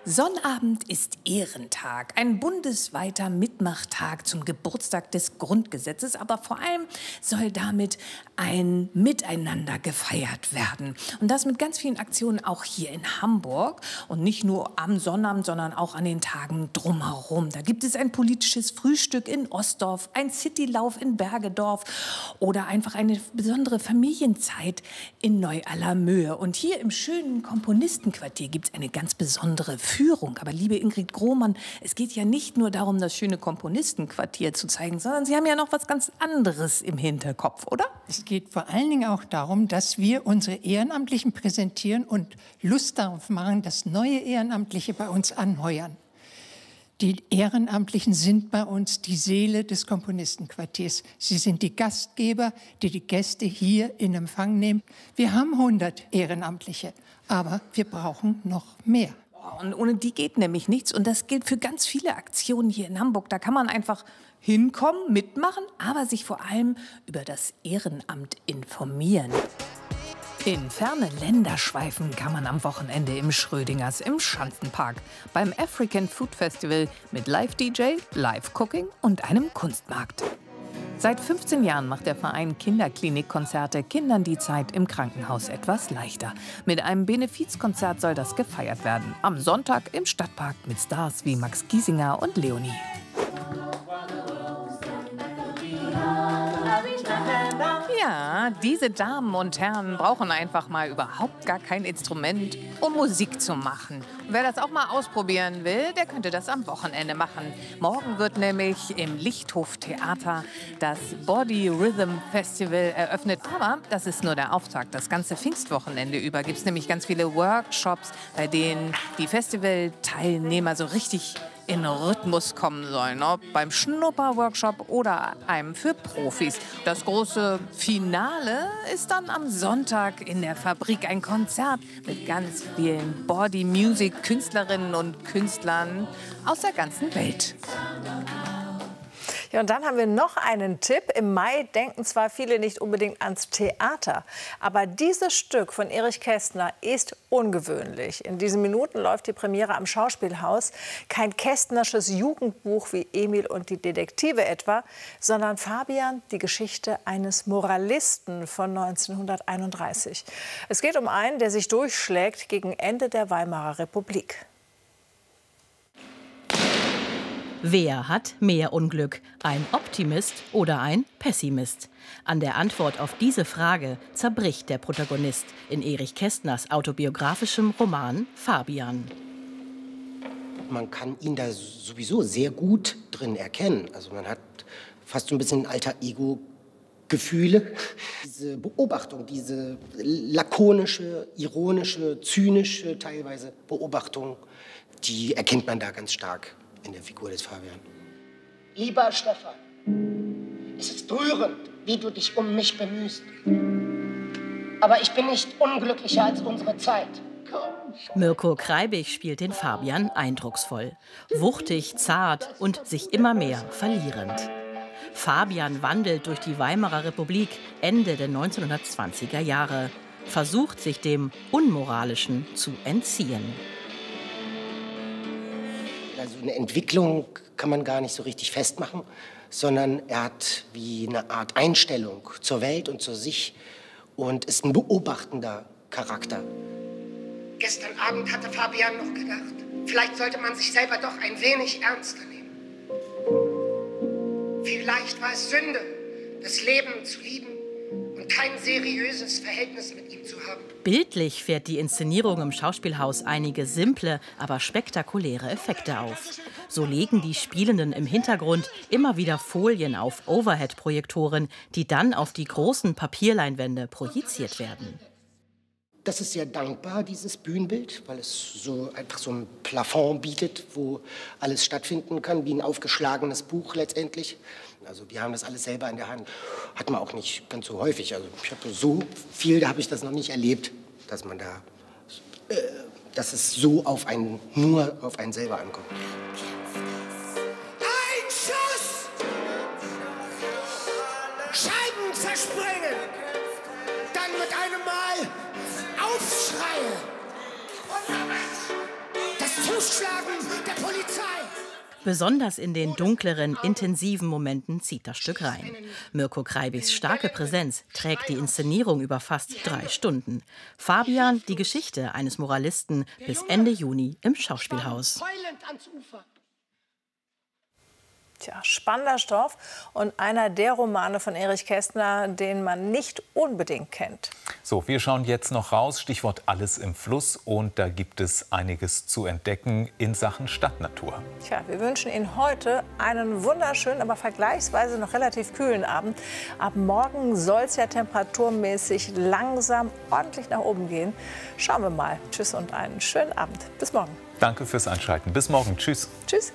Sonnabend ist Ehrentag, ein bundesweiter Mitmachtag zum Geburtstag des Grundgesetzes, aber vor allem soll damit ein Miteinander gefeiert werden. Und das mit ganz vielen Aktionen auch hier in Hamburg und nicht nur am Sonnabend, sondern auch an den Tagen drumherum. Da gibt es ein politisches Frühstück in Ostdorf, ein Citylauf in Bergedorf oder einfach eine besondere Familienzeit in Neu-Allermöhe. Und hier im schönen Komponistenquartier gibt es eine ganz besondere Führung. Aber liebe Ingrid Grohmann, es geht ja nicht nur darum, das schöne Komponistenquartier zu zeigen, sondern Sie haben ja noch was ganz anderes im Hinterkopf, oder? Es geht vor allen Dingen auch darum, dass wir unsere Ehrenamtlichen präsentieren und Lust darauf machen, dass neue Ehrenamtliche bei uns anheuern. Die Ehrenamtlichen sind bei uns die Seele des Komponistenquartiers. Sie sind die Gastgeber, die die Gäste hier in Empfang nehmen. Wir haben 100 Ehrenamtliche, aber wir brauchen noch mehr. Und ohne die geht nämlich nichts. Und das gilt für ganz viele Aktionen hier in Hamburg. Da kann man einfach hinkommen, mitmachen, aber sich vor allem über das Ehrenamt informieren. In ferne Länder schweifen kann man am Wochenende im Schrödingers im Schanzenpark beim African Food Festival mit Live-DJ, Live-Cooking und einem Kunstmarkt. Seit 15 Jahren macht der Verein Kinderklinikkonzerte Kindern die Zeit im Krankenhaus etwas leichter. Mit einem Benefizkonzert soll das gefeiert werden. Am Sonntag im Stadtpark mit Stars wie Max Giesinger und Leonie. Ja, diese Damen und Herren brauchen einfach mal überhaupt gar kein Instrument, um Musik zu machen. Wer das auch mal ausprobieren will, der könnte das am Wochenende machen. Morgen wird nämlich im Lichthof Theater das Body Rhythm Festival eröffnet. Aber das ist nur der Auftakt. Das ganze Pfingstwochenende über gibt es nämlich ganz viele Workshops, bei denen die Festivalteilnehmer so richtig in Rhythmus kommen sollen, ob beim Schnupperworkshop oder einem für Profis. Das große Finale ist dann am Sonntag in der Fabrik, ein Konzert mit ganz vielen Body-Music-Künstlerinnen und Künstlern aus der ganzen Welt. Ja, und dann haben wir noch einen Tipp. Im Mai denken zwar viele nicht unbedingt ans Theater, aber dieses Stück von Erich Kästner ist ungewöhnlich. In diesen Minuten läuft die Premiere am Schauspielhaus. Kein Kästnersches Jugendbuch wie Emil und die Detektive etwa, sondern Fabian, die Geschichte eines Moralisten von 1931. Es geht um einen, der sich durchschlägt gegen Ende der Weimarer Republik. Wer hat mehr Unglück, ein Optimist oder ein Pessimist? An der Antwort auf diese Frage zerbricht der Protagonist in Erich Kästners autobiografischem Roman Fabian. Man kann ihn da sowieso sehr gut drin erkennen. Also man hat fast so ein bisschen Alter-Ego-Gefühle. Diese Beobachtung, diese lakonische, ironische, zynische teilweise Beobachtung, die erkennt man da ganz stark in der Figur des Fabian. Lieber Stefan, es ist rührend, wie du dich um mich bemühst. Aber ich bin nicht unglücklicher als unsere Zeit. Mirko Kreibig spielt den Fabian eindrucksvoll. Wuchtig, zart und sich immer mehr verlierend. Fabian wandelt durch die Weimarer Republik Ende der 1920er Jahre, versucht sich dem Unmoralischen zu entziehen. Also eine Entwicklung kann man gar nicht so richtig festmachen, sondern er hat wie eine Art Einstellung zur Welt und zu sich und ist ein beobachtender Charakter. Gestern Abend hatte Fabian noch gedacht, vielleicht sollte man sich selber doch ein wenig ernster nehmen. Vielleicht war es Sünde, das Leben zu lieben und kein seriöses Verhältnis mit ihm zu haben. Bildlich fährt die Inszenierung im Schauspielhaus einige simple, aber spektakuläre Effekte auf. So legen die Spielenden im Hintergrund immer wieder Folien auf Overhead-Projektoren, die dann auf die großen Papierleinwände projiziert werden. Das ist sehr dankbar, dieses Bühnenbild, weil es so einfach so ein Plafond bietet, wo alles stattfinden kann, wie ein aufgeschlagenes Buch letztendlich. Also wir haben das alles selber in der Hand. Hat man auch nicht ganz so häufig. Also ich habe so viel, da habe ich das noch nicht erlebt, dass man da, dass es so nur auf einen selber ankommt. Ein Schuss! Scheiben zerspringen! Dann mit einem Mal Aufschreie! Das Fußschlagen der Polizei. Besonders in den dunkleren, intensiven Momenten zieht das Stück rein. Mirko Kreibichs starke Präsenz trägt die Inszenierung über fast 3 Stunden. Fabian, die Geschichte eines Moralisten, bis Ende Juni im Schauspielhaus. Tja, spannender Stoff und einer der Romane von Erich Kästner, den man nicht unbedingt kennt. So, wir schauen jetzt noch raus. Stichwort Alles im Fluss. Und da gibt es einiges zu entdecken in Sachen Stadtnatur. Tja, wir wünschen Ihnen heute einen wunderschönen, aber vergleichsweise noch relativ kühlen Abend. Ab morgen soll es ja temperaturmäßig langsam ordentlich nach oben gehen. Schauen wir mal. Tschüss und einen schönen Abend. Bis morgen. Danke fürs Einschalten. Bis morgen. Tschüss. Tschüss.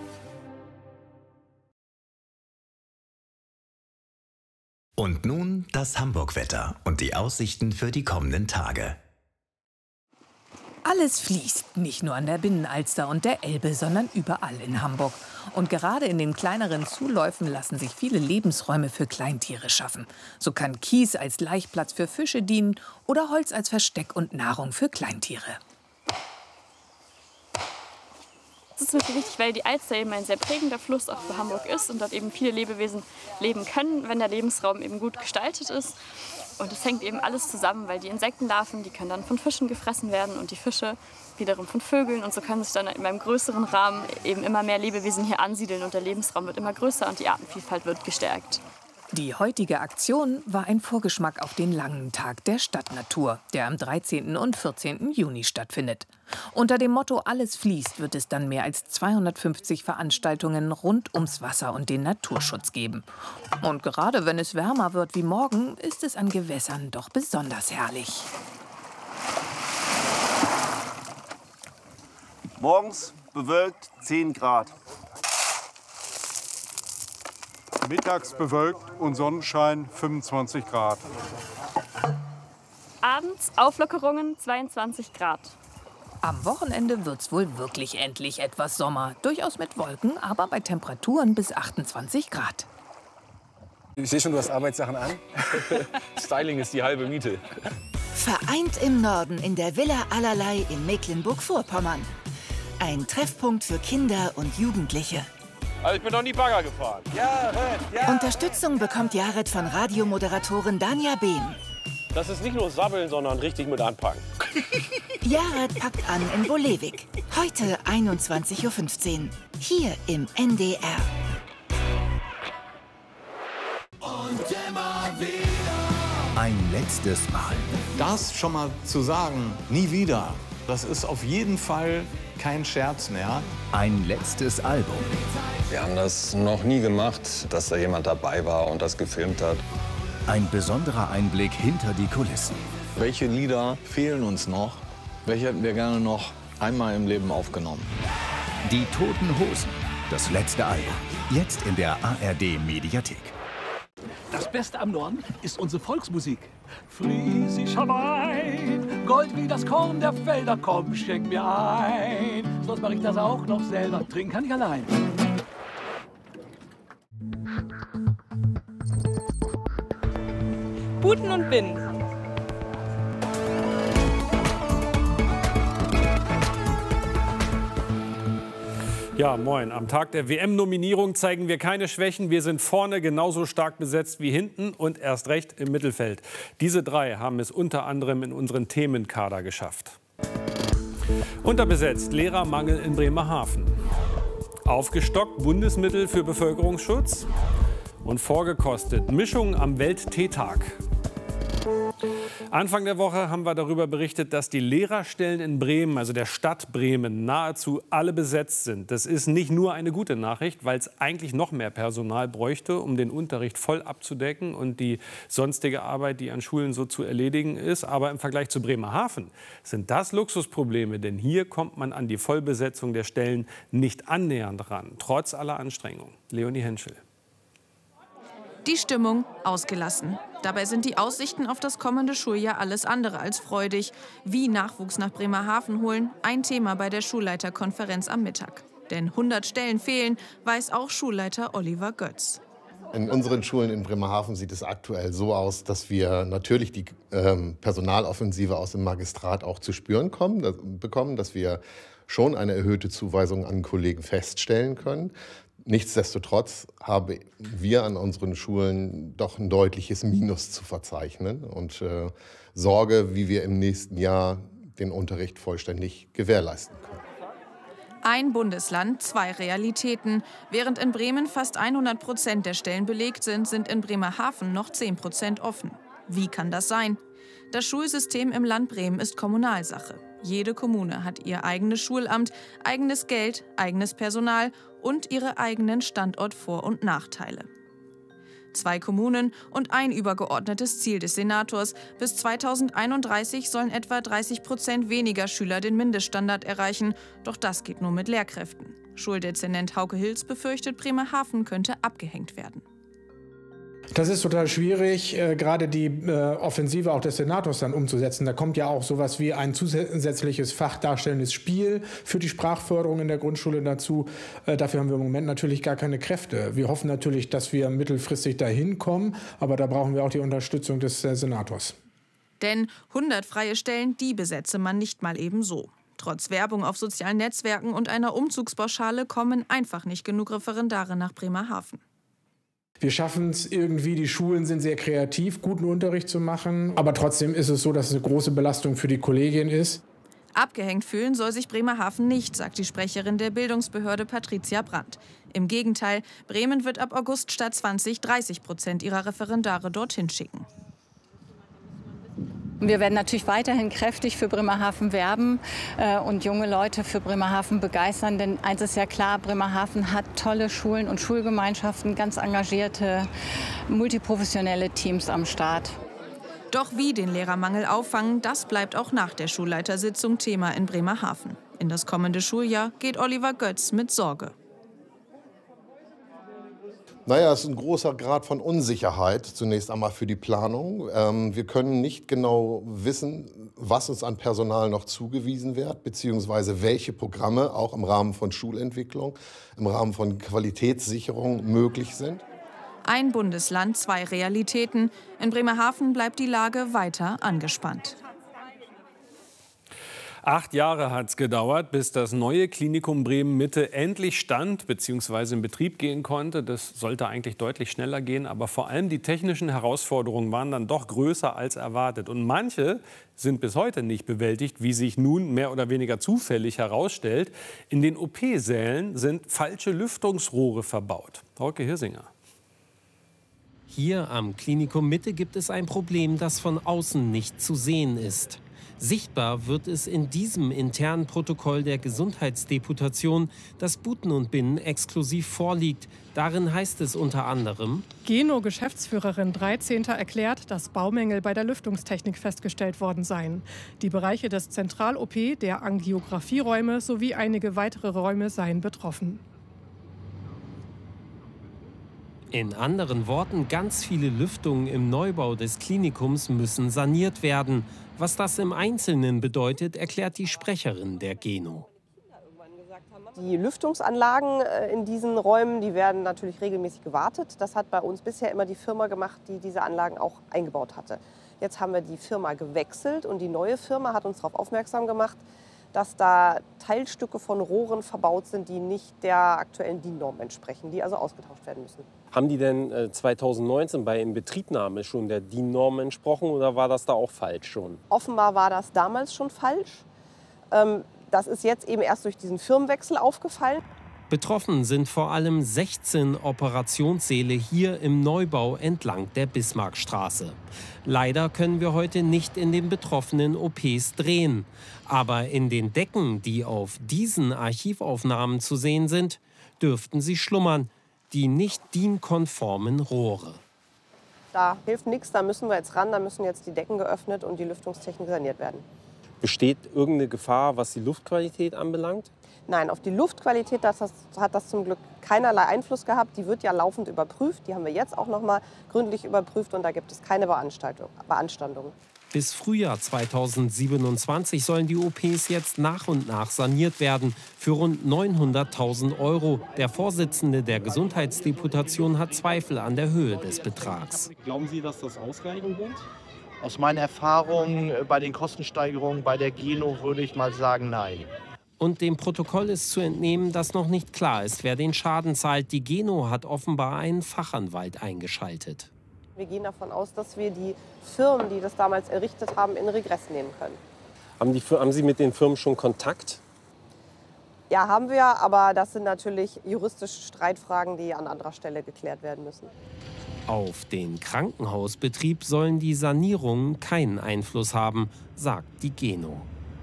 Und nun das Hamburg-Wetter und die Aussichten für die kommenden Tage. Alles fließt, nicht nur an der Binnenalster und der Elbe, sondern überall in Hamburg. Und gerade in den kleineren Zuläufen lassen sich viele Lebensräume für Kleintiere schaffen. So kann Kies als Laichplatz für Fische dienen oder Holz als Versteck und Nahrung für Kleintiere. Das ist wirklich wichtig, weil die Alster eben ein sehr prägender Fluss auch für Hamburg ist und dort eben viele Lebewesen leben können, wenn der Lebensraum eben gut gestaltet ist. Und es hängt eben alles zusammen, weil die Insektenlarven, die können dann von Fischen gefressen werden und die Fische wiederum von Vögeln. Und so können sich dann in einem größeren Rahmen eben immer mehr Lebewesen hier ansiedeln und der Lebensraum wird immer größer und die Artenvielfalt wird gestärkt. Die heutige Aktion war ein Vorgeschmack auf den langen Tag der Stadtnatur, der am 13. und 14. Juni stattfindet. Unter dem Motto Alles fließt wird es dann mehr als 250 Veranstaltungen rund ums Wasser und den Naturschutz geben. Und gerade wenn es wärmer wird wie morgen, ist es an Gewässern doch besonders herrlich. Morgens bewölkt 10 Grad. Mittags bewölkt und Sonnenschein 25 Grad. Abends Auflockerungen 22 Grad. Am Wochenende wird's wohl wirklich endlich etwas Sommer. Durchaus mit Wolken, aber bei Temperaturen bis 28 Grad. Ich sehe schon, du hast Arbeitssachen an. Styling ist die halbe Miete. Vereint im Norden in der Villa Allerlei in Mecklenburg-Vorpommern. Ein Treffpunkt für Kinder und Jugendliche. Also ich bin noch nie Bagger gefahren. Ja. Unterstützung bekommt Jared von Radiomoderatorin Danja Behm. Das ist nicht nur Sabbeln, sondern richtig mit anpacken. Jared packt an in Bolewik. Heute 21:15 Uhr. Hier im NDR. Und immer wieder. Ein letztes Mal. Das schon mal zu sagen, nie wieder, das ist auf jeden Fall kein Scherz mehr. Ein letztes Album. Wir haben das noch nie gemacht, dass da jemand dabei war und das gefilmt hat. Ein besonderer Einblick hinter die Kulissen. Welche Lieder fehlen uns noch? Welche hätten wir gerne noch einmal im Leben aufgenommen? Die Toten Hosen. Das letzte Album. Jetzt in der ARD-Mediathek. Das Beste am Norden ist unsere Volksmusik. Friesischer Wein, Gold wie das Korn der Felder, komm, schenk mir ein. Sonst mach ich das auch noch selber, trinken kann ich allein. Buten und Binnen. Ja, moin. Am Tag der WM-Nominierung zeigen wir keine Schwächen. Wir sind vorne genauso stark besetzt wie hinten und erst recht im Mittelfeld. Diese 3 haben es unter anderem in unseren Themenkader geschafft. Unterbesetzt Lehrermangel in Bremerhaven. Aufgestockt Bundesmittel für Bevölkerungsschutz. Und vorgekostet Mischung am Welt-Teetag. Anfang der Woche haben wir darüber berichtet, dass die Lehrerstellen in Bremen, also der Stadt Bremen, nahezu alle besetzt sind. Das ist nicht nur eine gute Nachricht, weil es eigentlich noch mehr Personal bräuchte, um den Unterricht voll abzudecken und die sonstige Arbeit, die an Schulen so zu erledigen ist. Aber im Vergleich zu Bremerhaven sind das Luxusprobleme, denn hier kommt man an die Vollbesetzung der Stellen nicht annähernd ran, trotz aller Anstrengungen. Leonie Henschel. Die Stimmung ausgelassen. Dabei sind die Aussichten auf das kommende Schuljahr alles andere als freudig. Wie Nachwuchs nach Bremerhaven holen, ein Thema bei der Schulleiterkonferenz am Mittag. Denn 100 Stellen fehlen, weiß auch Schulleiter Oliver Götz. In unseren Schulen in Bremerhaven sieht es aktuell so aus, dass wir natürlich die Personaloffensive aus dem Magistrat auch zu spüren bekommen, dass wir schon eine erhöhte Zuweisung an Kollegen feststellen können. Nichtsdestotrotz haben wir an unseren Schulen doch ein deutliches Minus zu verzeichnen und Sorge, wie wir im nächsten Jahr den Unterricht vollständig gewährleisten können. Ein Bundesland, zwei Realitäten. Während in Bremen fast 100% der Stellen belegt sind, sind in Bremerhaven noch 10% offen. Wie kann das sein? Das Schulsystem im Land Bremen ist Kommunalsache. Jede Kommune hat ihr eigenes Schulamt, eigenes Geld, eigenes Personal und ihre eigenen Standortvor- und Nachteile. 2 Kommunen und ein übergeordnetes Ziel des Senators. Bis 2031 sollen etwa 30% weniger Schüler den Mindeststandard erreichen. Doch das geht nur mit Lehrkräften. Schuldezernent Hauke Hilz befürchtet, Bremerhaven könnte abgehängt werden. Das ist total schwierig, gerade die Offensive auch des Senators dann umzusetzen. Da kommt ja auch sowas wie ein zusätzliches fachdarstellendes Spiel für die Sprachförderung in der Grundschule dazu. Dafür haben wir im Moment natürlich gar keine Kräfte. Wir hoffen natürlich, dass wir mittelfristig dahin kommen, aber da brauchen wir auch die Unterstützung des Senators. Denn 100 freie Stellen, die besetze man nicht mal eben so. Trotz Werbung auf sozialen Netzwerken und einer Umzugspauschale kommen einfach nicht genug Referendare nach Bremerhaven. Wir schaffen es irgendwie, die Schulen sind sehr kreativ, guten Unterricht zu machen. Aber trotzdem ist es so, dass es eine große Belastung für die Kollegin ist. Abgehängt fühlen soll sich Bremerhaven nicht, sagt die Sprecherin der Bildungsbehörde Patricia Brandt. Im Gegenteil, Bremen wird ab August statt 30% ihrer Referendare dorthin schicken. Wir werden natürlich weiterhin kräftig für Bremerhaven werben und junge Leute für Bremerhaven begeistern. Denn eins ist ja klar, Bremerhaven hat tolle Schulen und Schulgemeinschaften, ganz engagierte, multiprofessionelle Teams am Start. Doch wie den Lehrermangel auffangen, das bleibt auch nach der Schulleitersitzung Thema in Bremerhaven. In das kommende Schuljahr geht Oliver Götz mit Sorge. Naja, es ist ein großer Grad von Unsicherheit, zunächst einmal für die Planung. Wir können nicht genau wissen, was uns an Personal noch zugewiesen wird, beziehungsweise welche Programme auch im Rahmen von Schulentwicklung, im Rahmen von Qualitätssicherung möglich sind. Ein Bundesland, zwei Realitäten. In Bremerhaven bleibt die Lage weiter angespannt. 8 Jahre hat es gedauert, bis das neue Klinikum Bremen-Mitte endlich stand bzw. in Betrieb gehen konnte. Das sollte eigentlich deutlich schneller gehen, aber vor allem die technischen Herausforderungen waren dann doch größer als erwartet. Und manche sind bis heute nicht bewältigt, wie sich nun mehr oder weniger zufällig herausstellt. In den OP-Sälen sind falsche Lüftungsrohre verbaut. Hauke Hirsinger. Hier am Klinikum Mitte gibt es ein Problem, das von außen nicht zu sehen ist. Sichtbar wird es in diesem internen Protokoll der Gesundheitsdeputation, das Buten und Binnen exklusiv vorliegt. Darin heißt es unter anderem: Geno-Geschäftsführerin 13. erklärt, dass Baumängel bei der Lüftungstechnik festgestellt worden seien. Die Bereiche des Zentral-OP, der Angiografieräume sowie einige weitere Räume seien betroffen. In anderen Worten, ganz viele Lüftungen im Neubau des Klinikums müssen saniert werden. Was das im Einzelnen bedeutet, erklärt die Sprecherin der Geno. Die Lüftungsanlagen in diesen Räumen, die werden natürlich regelmäßig gewartet. Das hat bei uns bisher immer die Firma gemacht, die diese Anlagen auch eingebaut hatte. Jetzt haben wir die Firma gewechselt und die neue Firma hat uns darauf aufmerksam gemacht, dass da Teilstücke von Rohren verbaut sind, die nicht der aktuellen DIN-Norm entsprechen, die also ausgetauscht werden müssen. Haben die denn 2019 bei Inbetriebnahme schon der DIN-Norm entsprochen oder war das da auch falsch schon? Offenbar war das damals schon falsch. Das ist jetzt eben erst durch diesen Firmenwechsel aufgefallen. Betroffen sind vor allem 16 Operationssäle hier im Neubau entlang der Bismarckstraße. Leider können wir heute nicht in den betroffenen OPs drehen. Aber in den Decken, die auf diesen Archivaufnahmen zu sehen sind, dürften sie schlummern, die nicht DIN-konformen Rohre. Da hilft nichts, da müssen wir jetzt ran, da müssen jetzt die Decken geöffnet und die Lüftungstechnik saniert werden. Besteht irgendeine Gefahr, was die Luftqualität anbelangt? Nein, auf die Luftqualität hat das zum Glück keinerlei Einfluss gehabt. Die wird ja laufend überprüft. Die haben wir jetzt auch noch mal gründlich überprüft und da gibt es keine Beanstandungen. Bis Frühjahr 2027 sollen die OPs jetzt nach und nach saniert werden, für rund 900.000 €. Der Vorsitzende der Gesundheitsdeputation hat Zweifel an der Höhe des Betrags. Glauben Sie, dass das ausreichen wird? Aus meiner Erfahrung bei den Kostensteigerungen bei der Geno würde ich mal sagen, nein. Und dem Protokoll ist zu entnehmen, dass noch nicht klar ist, wer den Schaden zahlt. Die Geno hat offenbar einen Fachanwalt eingeschaltet. Wir gehen davon aus, dass wir die Firmen, die das damals errichtet haben, in Regress nehmen können. Haben Sie mit den Firmen schon Kontakt? Ja, haben wir, aber das sind natürlich juristische Streitfragen, die an anderer Stelle geklärt werden müssen. Auf den Krankenhausbetrieb sollen die Sanierungen keinen Einfluss haben, sagt die Geno.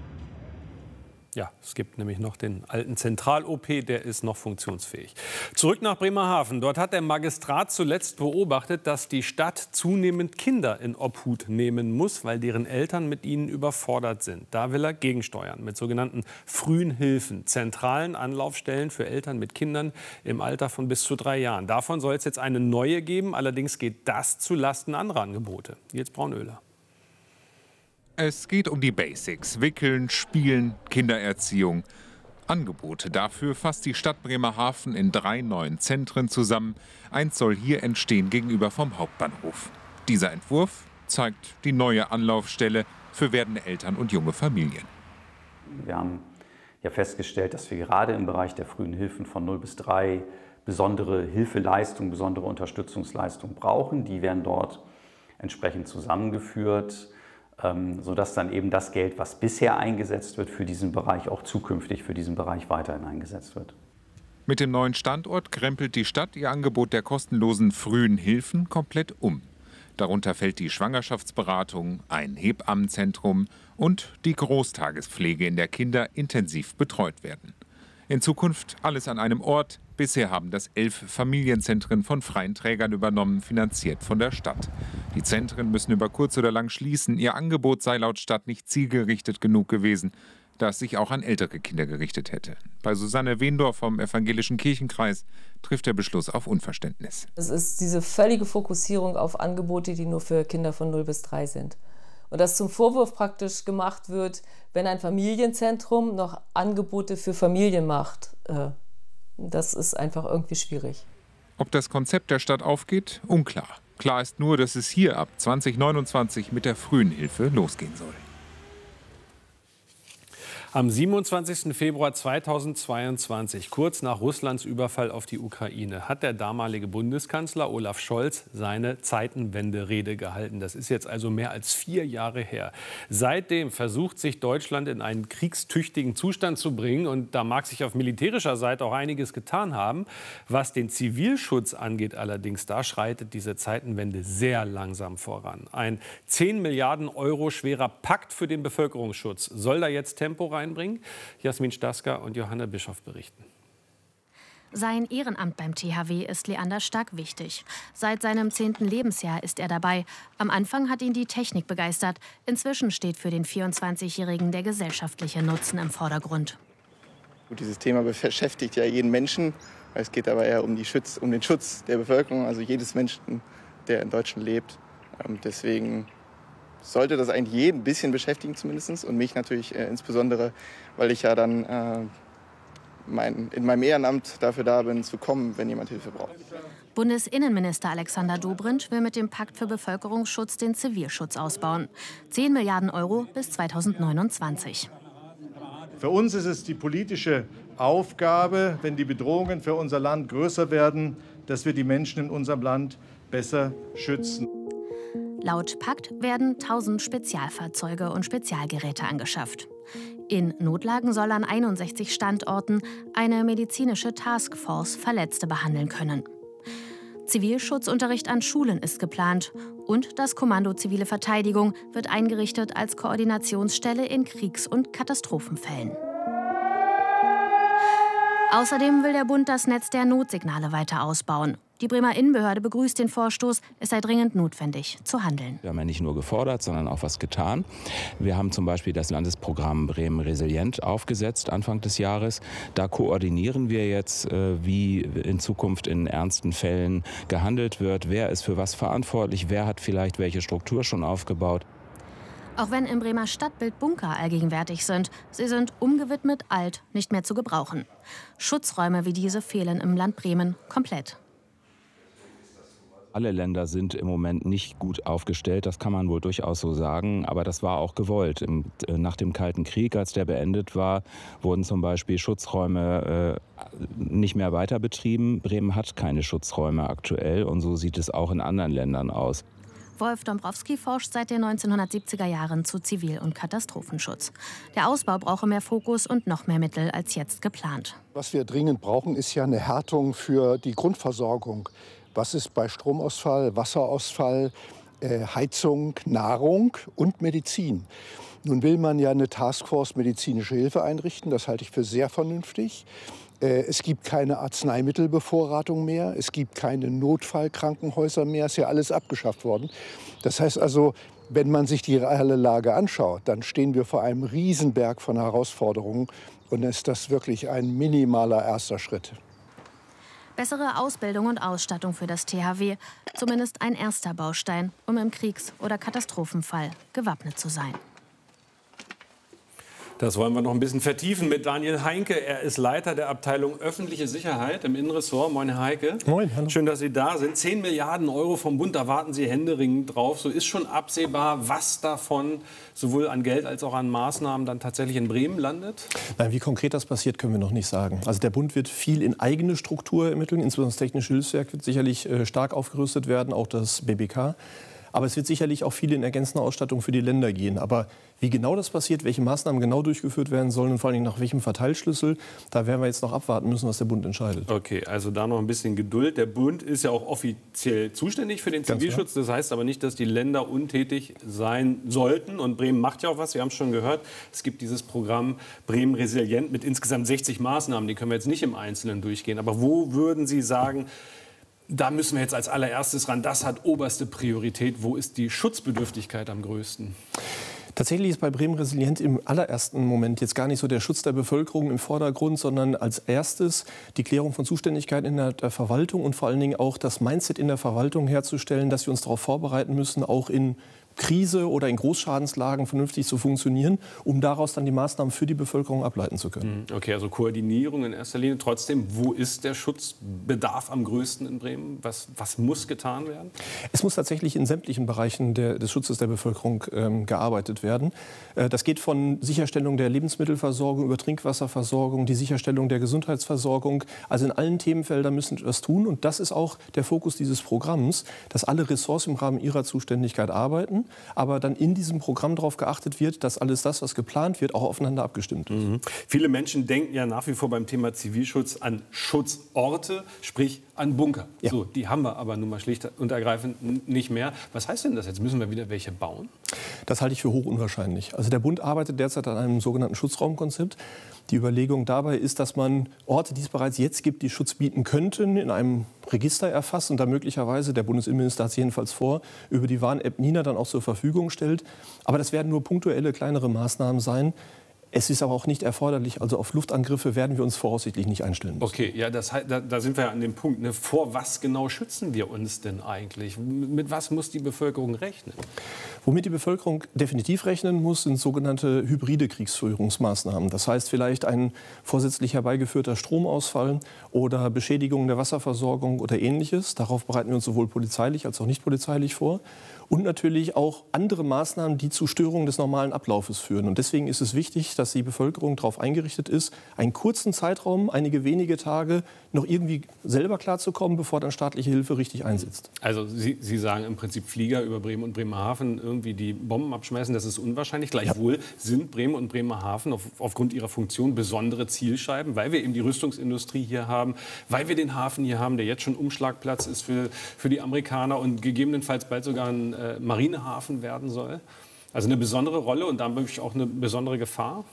Ja, es gibt nämlich noch den alten Zentral-OP, der ist noch funktionsfähig. Zurück nach Bremerhaven. Dort hat der Magistrat zuletzt beobachtet, dass die Stadt zunehmend Kinder in Obhut nehmen muss, weil deren Eltern mit ihnen überfordert sind. Da will er gegensteuern mit sogenannten frühen Hilfen, zentralen Anlaufstellen für Eltern mit Kindern im Alter von bis zu 3 Jahren. Davon soll es jetzt eine neue geben. Allerdings geht das zulasten anderer Angebote. Nils Braunöhler. Es geht um die Basics: Wickeln, Spielen, Kindererziehung. Angebote dafür fasst die Stadt Bremerhaven in 3 neuen Zentren zusammen. Eins soll hier entstehen gegenüber vom Hauptbahnhof. Dieser Entwurf zeigt die neue Anlaufstelle für werdende Eltern und junge Familien. Wir haben ja festgestellt, dass wir gerade im Bereich der frühen Hilfen von 0 bis 3 besondere Hilfeleistung, besondere Unterstützungsleistung brauchen. Die werden dort entsprechend zusammengeführt, sodass dann eben das Geld, was bisher eingesetzt wird für diesen Bereich, auch zukünftig für diesen Bereich weiterhin eingesetzt wird. Mit dem neuen Standort krempelt die Stadt ihr Angebot der kostenlosen frühen Hilfen komplett um. Darunter fällt die Schwangerschaftsberatung, ein Hebammenzentrum und die Großtagespflege, in der Kinder intensiv betreut werden. In Zukunft alles an einem Ort. Bisher haben das 11 Familienzentren von freien Trägern übernommen, finanziert von der Stadt. Die Zentren müssen über kurz oder lang schließen. Ihr Angebot sei laut Stadt nicht zielgerichtet genug gewesen, da es sich auch an ältere Kinder gerichtet hätte. Bei Susanne Wendorf vom Evangelischen Kirchenkreis trifft der Beschluss auf Unverständnis. Es ist diese völlige Fokussierung auf Angebote, die nur für Kinder von 0 bis 3 sind. Und dass zum Vorwurf praktisch gemacht wird, wenn ein Familienzentrum noch Angebote für Familien macht, das ist einfach irgendwie schwierig. Ob das Konzept der Stadt aufgeht, unklar. Klar ist nur, dass es hier ab 2029 mit der frühen Hilfe losgehen soll. Am 27. Februar 2022, kurz nach Russlands Überfall auf die Ukraine, hat der damalige Bundeskanzler Olaf Scholz seine Zeitenwende-Rede gehalten. Das ist jetzt also mehr als 4 Jahre her. Seitdem versucht sich Deutschland in einen kriegstüchtigen Zustand zu bringen. Und da mag sich auf militärischer Seite auch einiges getan haben. Was den Zivilschutz angeht allerdings, da schreitet diese Zeitenwende sehr langsam voran. Ein 10 Milliarden € schwerer Pakt für den Bevölkerungsschutz soll da jetzt Tempo reinbringen. Jasmin Staska und Johanna Bischoff berichten. Sein Ehrenamt beim THW ist Leander Stark wichtig. Seit seinem 10. Lebensjahr ist er dabei. Am Anfang hat ihn die Technik begeistert. Inzwischen steht für den 24-Jährigen der gesellschaftliche Nutzen im Vordergrund. Gut, dieses Thema beschäftigt ja jeden Menschen. Es geht aber eher um den Schutz der Bevölkerung, also jedes Menschen, der in Deutschland lebt. Deswegen sollte das eigentlich jeden ein bisschen beschäftigen zumindest und mich natürlich insbesondere, weil ich ja dann in meinem Ehrenamt dafür da bin, zu kommen, wenn jemand Hilfe braucht. Bundesinnenminister Alexander Dobrindt will mit dem Pakt für Bevölkerungsschutz den Zivilschutz ausbauen. 10 Milliarden € bis 2029. Für uns ist es die politische Aufgabe, wenn die Bedrohungen für unser Land größer werden, dass wir die Menschen in unserem Land besser schützen. Laut Pakt werden 1000 Spezialfahrzeuge und Spezialgeräte angeschafft. In Notlagen soll an 61 Standorten eine medizinische Taskforce Verletzte behandeln können. Zivilschutzunterricht an Schulen ist geplant und das Kommando Zivile Verteidigung wird eingerichtet als Koordinationsstelle in Kriegs- und Katastrophenfällen. Außerdem will der Bund das Netz der Notsignale weiter ausbauen. Die Bremer Innenbehörde begrüßt den Vorstoß. Es sei dringend notwendig, zu handeln. Wir haben ja nicht nur gefordert, sondern auch was getan. Wir haben zum Beispiel das Landesprogramm Bremen Resilient aufgesetzt Anfang des Jahres. Da koordinieren wir jetzt, wie in Zukunft in ernsten Fällen gehandelt wird. Wer ist für was verantwortlich? Wer hat vielleicht welche Struktur schon aufgebaut? Auch wenn im Bremer Stadtbild Bunker allgegenwärtig sind, sie sind umgewidmet, alt, nicht mehr zu gebrauchen. Schutzräume wie diese fehlen im Land Bremen komplett. Alle Länder sind im Moment nicht gut aufgestellt, das kann man wohl durchaus so sagen, aber das war auch gewollt. Nach dem Kalten Krieg, als der beendet war, wurden zum Beispiel Schutzräume nicht mehr weiter betrieben. Bremen hat keine Schutzräume aktuell und so sieht es auch in anderen Ländern aus. Wolf Dombrowski forscht seit den 1970er Jahren zu Zivil- und Katastrophenschutz. Der Ausbau brauche mehr Fokus und noch mehr Mittel als jetzt geplant. Was wir dringend brauchen, ist ja eine Härtung für die Grundversorgung. Was ist bei Stromausfall, Wasserausfall, Heizung, Nahrung und Medizin? Nun will man ja eine Taskforce medizinische Hilfe einrichten. Das halte ich für sehr vernünftig. Es gibt keine Arzneimittelbevorratung mehr. Es gibt keine Notfallkrankenhäuser mehr. Es ist ja alles abgeschafft worden. Das heißt also, wenn man sich die reale Lage anschaut, dann stehen wir vor einem Riesenberg von Herausforderungen. Und ist das wirklich ein minimaler erster Schritt. Bessere Ausbildung und Ausstattung für das THW, zumindest ein erster Baustein, um im Kriegs- oder Katastrophenfall gewappnet zu sein. Das wollen wir noch ein bisschen vertiefen mit Daniel Heinke. Er ist Leiter der Abteilung Öffentliche Sicherheit im Innenressort. Moin, Herr Heinke. Moin, hallo. Schön, dass Sie da sind. 10 Milliarden Euro vom Bund, da warten Sie händeringend drauf. So ist schon absehbar, was davon sowohl an Geld als auch an Maßnahmen dann tatsächlich in Bremen landet? Nein, wie konkret das passiert, können wir noch nicht sagen. Also der Bund wird viel in eigene Struktur ermitteln. Insbesondere das Technische Hilfswerk wird sicherlich stark aufgerüstet werden, auch das BBK. Aber es wird sicherlich auch viel in ergänzende Ausstattung für die Länder gehen. Aber wie genau das passiert, welche Maßnahmen genau durchgeführt werden sollen und vor allem nach welchem Verteilschlüssel, da werden wir jetzt noch abwarten müssen, was der Bund entscheidet. Okay, also da noch ein bisschen Geduld. Der Bund ist ja auch offiziell zuständig für den Zivilschutz. Das heißt aber nicht, dass die Länder untätig sein sollten. Und Bremen macht ja auch was. Wir haben es schon gehört. Es gibt dieses Programm Bremen Resilient mit insgesamt 60 Maßnahmen. Die können wir jetzt nicht im Einzelnen durchgehen. Aber wo würden Sie sagen, da müssen wir jetzt als allererstes ran, das hat oberste Priorität. Wo ist die Schutzbedürftigkeit am größten? Tatsächlich ist bei Bremen Resilient im allerersten Moment jetzt gar nicht so der Schutz der Bevölkerung im Vordergrund, sondern als erstes die Klärung von Zuständigkeiten in der Verwaltung und vor allen Dingen auch das Mindset in der Verwaltung herzustellen, dass wir uns darauf vorbereiten müssen, auch in Krise oder in Großschadenslagen vernünftig zu funktionieren, um daraus dann die Maßnahmen für die Bevölkerung ableiten zu können. Okay, also Koordinierung in erster Linie. Trotzdem, wo ist der Schutzbedarf am größten in Bremen? Was muss getan werden? Es muss tatsächlich in sämtlichen Bereichen des Schutzes der Bevölkerung gearbeitet werden. Das geht von Sicherstellung der Lebensmittelversorgung über Trinkwasserversorgung, die Sicherstellung der Gesundheitsversorgung. Also in allen Themenfeldern müssen wir das tun. Und das ist auch der Fokus dieses Programms, dass alle Ressorts im Rahmen ihrer Zuständigkeit arbeiten, aber dann in diesem Programm darauf geachtet wird, dass alles das, was geplant wird, auch aufeinander abgestimmt ist. Mhm. Viele Menschen denken ja nach wie vor beim Thema Zivilschutz an Schutzorte, sprich an Bunker. Ja. So, die haben wir aber nun mal schlicht und ergreifend nicht mehr. Was heißt denn das jetzt? Müssen wir wieder welche bauen? Das halte ich für hoch unwahrscheinlich. Also der Bund arbeitet derzeit an einem sogenannten Schutzraumkonzept. Die Überlegung dabei ist, dass man Orte, die es bereits jetzt gibt, die Schutz bieten könnten, in einem Register erfasst und da möglicherweise, der Bundesinnenminister hat es jedenfalls vor, über die Warn-App Nina dann auch zur Verfügung stellt. Aber das werden nur punktuelle, kleinere Maßnahmen sein. Es ist aber auch nicht erforderlich, also auf Luftangriffe werden wir uns voraussichtlich nicht einstellen müssen. Okay, ja, da sind wir ja an dem Punkt. Ne? Vor was genau schützen wir uns denn eigentlich? Mit was muss die Bevölkerung rechnen? Womit die Bevölkerung definitiv rechnen muss, sind sogenannte hybride Kriegsführungsmaßnahmen. Das heißt vielleicht ein vorsätzlich herbeigeführter Stromausfall oder Beschädigung der Wasserversorgung oder Ähnliches. Darauf bereiten wir uns sowohl polizeilich als auch nicht polizeilich vor. Und natürlich auch andere Maßnahmen, die zu Störungen des normalen Ablaufes führen. Und deswegen ist es wichtig, dass die Bevölkerung darauf eingerichtet ist, einen kurzen Zeitraum, einige wenige Tage, noch irgendwie selber klarzukommen, bevor dann staatliche Hilfe richtig einsetzt. Also Sie sagen im Prinzip Flieger über Bremen und Bremerhaven irgendwie die Bomben abschmeißen, das ist unwahrscheinlich. Gleichwohl sind Bremen und Bremerhaven aufgrund ihrer Funktion besondere Zielscheiben, weil wir eben die Rüstungsindustrie hier haben, weil wir den Hafen hier haben, der jetzt schon Umschlagplatz ist für die Amerikaner und gegebenenfalls bald sogar ein Marinehafen werden soll. Also eine besondere Rolle und damit auch eine besondere Gefahr?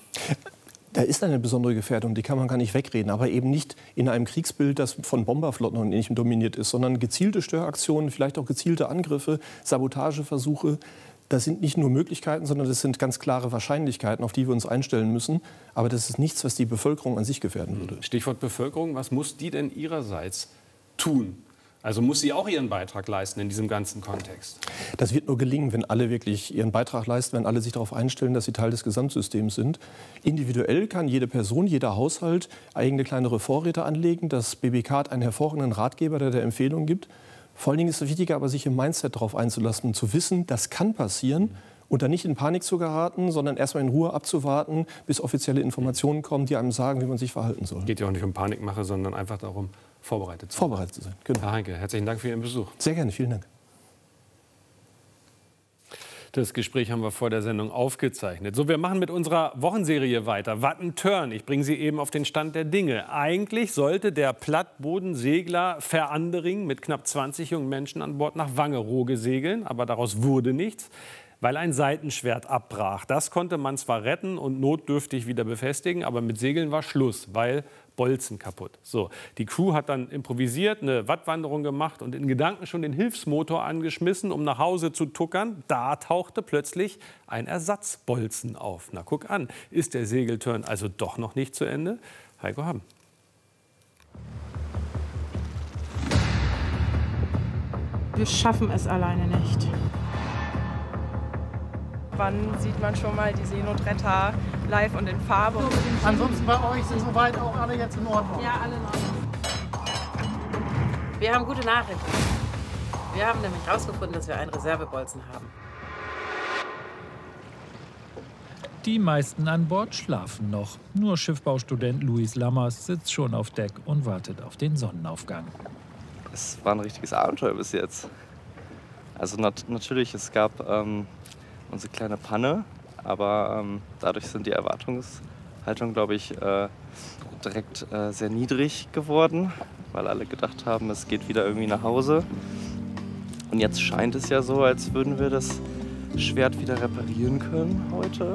Da ist eine besondere Gefährdung, die kann man gar nicht wegreden, aber eben nicht in einem Kriegsbild, das von Bomberflotten und Ähnlichem dominiert ist, sondern gezielte Störaktionen, vielleicht auch gezielte Angriffe, Sabotageversuche. Das sind nicht nur Möglichkeiten, sondern das sind ganz klare Wahrscheinlichkeiten, auf die wir uns einstellen müssen. Aber das ist nichts, was die Bevölkerung an sich gefährden würde. Stichwort Bevölkerung, was muss die denn ihrerseits tun? Also muss sie auch ihren Beitrag leisten in diesem ganzen Kontext. Das wird nur gelingen, wenn alle wirklich ihren Beitrag leisten, wenn alle sich darauf einstellen, dass sie Teil des Gesamtsystems sind. Individuell kann jede Person, jeder Haushalt eigene kleinere Vorräte anlegen. Das BBK hat einen hervorragenden Ratgeber, der Empfehlungen gibt. Vor allen Dingen ist es wichtiger, aber sich im Mindset darauf einzulassen und zu wissen, das kann passieren. Und dann nicht in Panik zu geraten, sondern erstmal in Ruhe abzuwarten, bis offizielle Informationen kommen, die einem sagen, wie man sich verhalten soll. Es geht ja auch nicht um Panikmache, sondern einfach darum, vorbereitet zu sein. Genau. Herr Heinke, herzlichen Dank für Ihren Besuch. Sehr gerne, vielen Dank. Das Gespräch haben wir vor der Sendung aufgezeichnet. So, wir machen mit unserer Wochenserie weiter. Wattenturn. Ich bringe Sie eben auf den Stand der Dinge. Eigentlich sollte der Plattbodensegler Verandering mit knapp 20 jungen Menschen an Bord nach Wangerooge segeln, aber daraus wurde nichts, weil ein Seitenschwert abbrach. Das konnte man zwar retten und notdürftig wieder befestigen, aber mit Segeln war Schluss, weil Bolzen kaputt. So, die Crew hat dann improvisiert, eine Wattwanderung gemacht und in Gedanken schon den Hilfsmotor angeschmissen, um nach Hause zu tuckern. Da tauchte plötzlich ein Ersatzbolzen auf. Na, guck an, ist der Segelturn also doch noch nicht zu Ende? Heiko Hamm. Wir schaffen es alleine nicht. Wann sieht man schon mal die Seenotretter live und in Farbe? Ansonsten bei euch sind soweit auch alle jetzt in Ordnung? Ja, alle in Ordnung. Wir haben gute Nachrichten. Wir haben nämlich herausgefunden, dass wir einen Reservebolzen haben. Die meisten an Bord schlafen noch. Nur Schiffbaustudent Luis Lammers sitzt schon auf Deck und wartet auf den Sonnenaufgang. Es war ein richtiges Abenteuer bis jetzt. Also natürlich, es gab unsere kleine Panne, aber dadurch sind die Erwartungshaltungen, glaube ich, direkt sehr niedrig geworden, weil alle gedacht haben, es geht wieder irgendwie nach Hause. Und jetzt scheint es ja so, als würden wir das Schwert wieder reparieren können heute.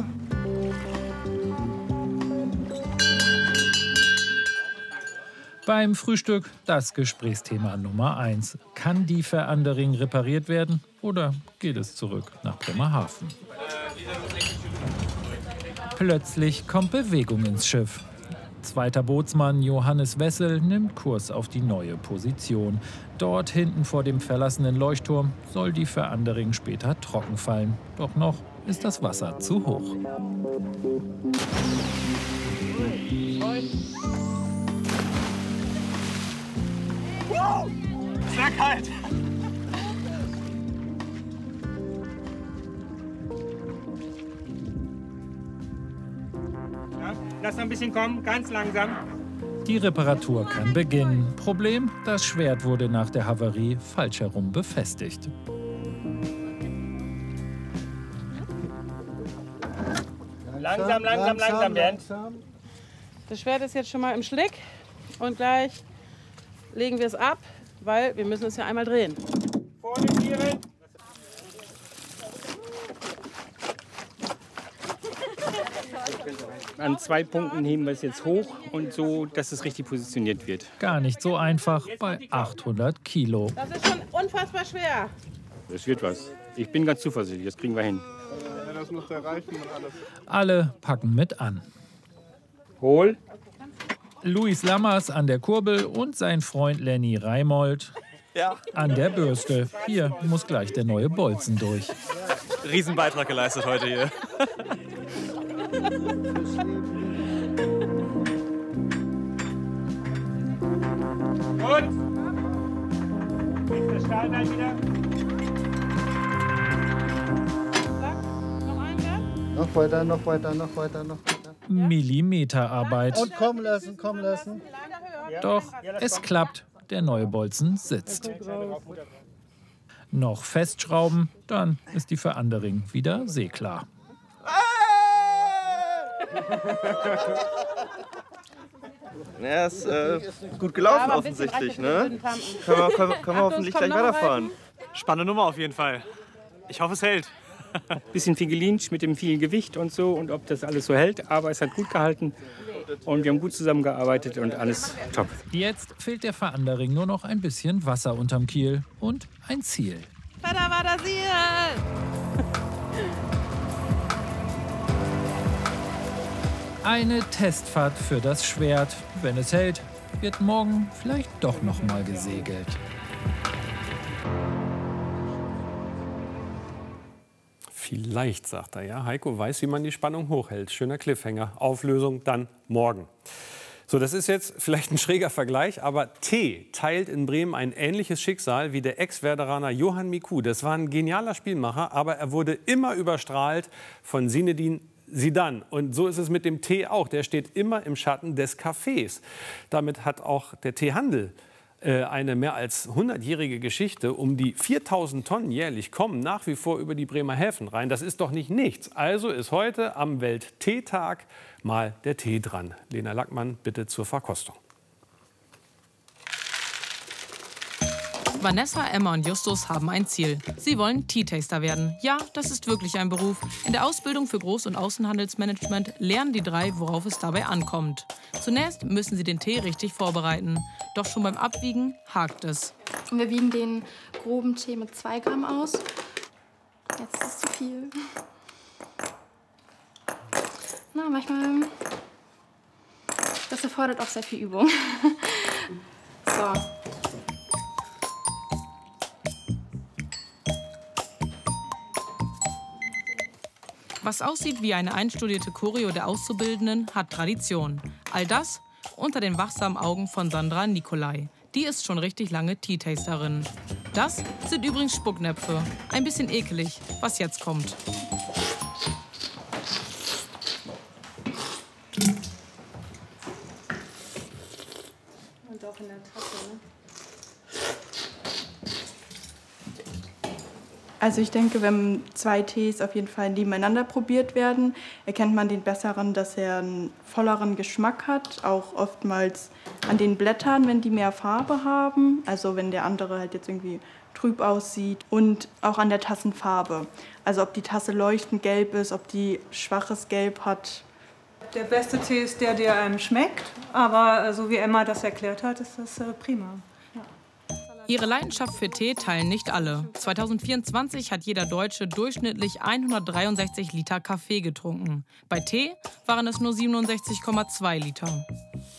Beim Frühstück das Gesprächsthema Nummer 1. Kann die Verandering repariert werden oder geht es zurück nach Bremerhaven? Plötzlich kommt Bewegung ins Schiff. Zweiter Bootsmann Johannes Wessel nimmt Kurs auf die neue Position. Dort hinten vor dem verlassenen Leuchtturm soll die Verandering später trocken fallen. Doch noch ist das Wasser zu hoch. Wow! Sehr kalt! Ja, lass noch ein bisschen kommen, ganz langsam. Die Reparatur kann beginnen. Problem, das Schwert wurde nach der Havarie falsch herum befestigt. Langsam, Bernd. Das Schwert ist jetzt schon mal im Schlick und gleich legen wir es ab, weil wir müssen es ja einmal drehen. Vorne Tiere. An 2 Punkten heben wir es jetzt hoch und so, dass es richtig positioniert wird. Gar nicht so einfach bei 800 Kilo. Das ist schon unfassbar schwer. Das wird was. Ich bin ganz zuversichtlich, das kriegen wir hin. Ja, das muss der Reifen und alles. Alle packen mit an. Hohl. Luis Lammers an der Kurbel und sein Freund Lenny Reimold an der Bürste. Hier muss gleich der neue Bolzen durch. Riesenbeitrag geleistet heute hier. Und? Nächster Stahlbein wieder. Noch weiter, noch weiter, noch weiter, noch weiter. Millimeterarbeit. Und kommen lassen, kommen lassen. Doch es klappt. Der neue Bolzen sitzt. Noch festschrauben, dann ist die Verandering wieder seeklar. Ja, ist gut gelaufen offensichtlich, ne? Können wir hoffentlich gleich weiterfahren. Spannende Nummer auf jeden Fall. Ich hoffe, es hält. Bisschen viel gelinscht mit dem vielen Gewicht und so und ob das alles so hält, aber es hat gut gehalten und wir haben gut zusammengearbeitet und alles top. Jetzt fehlt der Verandering nur noch ein bisschen Wasser unterm Kiel und ein Ziel. Da war das Ziel! Eine Testfahrt für das Schwert. Wenn es hält, wird morgen vielleicht doch noch mal gesegelt. Vielleicht, sagt er, ja. Heiko weiß, wie man die Spannung hochhält. Schöner Cliffhanger. Auflösung dann morgen. So, das ist jetzt vielleicht ein schräger Vergleich, aber T teilt in Bremen ein ähnliches Schicksal wie der Ex-Werderaner Johan Miku. Das war ein genialer Spielmacher, aber er wurde immer überstrahlt von Zinedine Zidane. Und so ist es mit dem Tee auch. Der steht immer im Schatten des Cafés. Damit hat auch der Teehandel eine mehr als 100-jährige Geschichte. Um die 4.000 Tonnen jährlich kommen nach wie vor über die Bremer Häfen rein. Das ist doch nicht nichts. Also ist heute am Welt-Teetag mal der Tee dran. Lena Lackmann, bitte zur Verkostung. Vanessa, Emma und Justus haben ein Ziel. Sie wollen Tea-Taster werden. Ja, das ist wirklich ein Beruf. In der Ausbildung für Groß- und Außenhandelsmanagement lernen die drei, worauf es dabei ankommt. Zunächst müssen sie den Tee richtig vorbereiten. Doch schon beim Abwiegen hakt es. Wir wiegen den groben Tee mit 2 Gramm aus. Jetzt ist es zu viel. Na, manchmal... Das erfordert auch sehr viel Übung. So. Was aussieht wie eine einstudierte Choreo der Auszubildenden, hat Tradition. All das unter den wachsamen Augen von Sandra Nicolai. Die ist schon richtig lange Tea-Tasterin. Das sind übrigens Spucknäpfe. Ein bisschen ekelig, was jetzt kommt. Und auch in der Tasse, ne? Also ich denke, wenn 2 Tees auf jeden Fall nebeneinander probiert werden, erkennt man den besseren, dass er einen volleren Geschmack hat. Auch oftmals an den Blättern, wenn die mehr Farbe haben. Also wenn der andere halt jetzt irgendwie trüb aussieht. Und auch an der Tassenfarbe. Also ob die Tasse leuchtend gelb ist, ob die schwaches Gelb hat. Der beste Tee ist der, der einem schmeckt. Aber so wie Emma das erklärt hat, ist das prima. Ihre Leidenschaft für Tee teilen nicht alle. 2024 hat jeder Deutsche durchschnittlich 163 Liter Kaffee getrunken. Bei Tee waren es nur 67,2 Liter.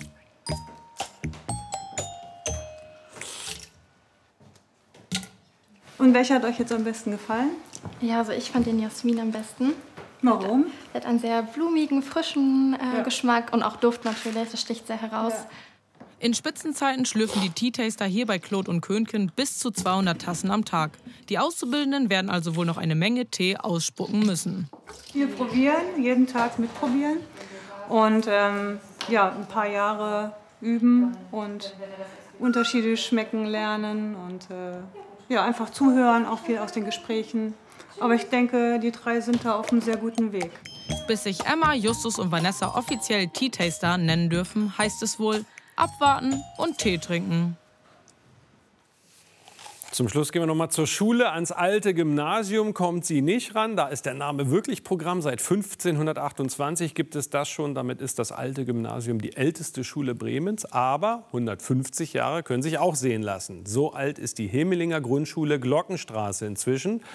Und welcher hat euch jetzt am besten gefallen? Ja, also ich fand den Jasmin am besten. Warum? Der hat einen sehr blumigen, frischen Geschmack und auch Duft natürlich. Das sticht sehr heraus. Ja. In Spitzenzeiten schlürfen die Tea-Taster hier bei Claude und Könken bis zu 200 Tassen am Tag. Die Auszubildenden werden also wohl noch eine Menge Tee ausspucken müssen. Wir probieren, jeden Tag mitprobieren und ja, ein paar Jahre üben und Unterschiede schmecken lernen und ja, einfach zuhören, auch viel aus den Gesprächen. Aber ich denke, die 3 sind da auf einem sehr guten Weg. Bis sich Emma, Justus und Vanessa offiziell Tea-Taster nennen dürfen, heißt es wohl abwarten und Tee trinken. Zum Schluss gehen wir noch mal zur Schule. Ans alte Gymnasium kommt sie nicht ran. Da ist der Name wirklich Programm. Seit 1528 gibt es das schon. Damit ist das alte Gymnasium die älteste Schule Bremens. Aber 150 Jahre können sich auch sehen lassen. So alt ist die Hemelinger Grundschule Glockenstraße inzwischen.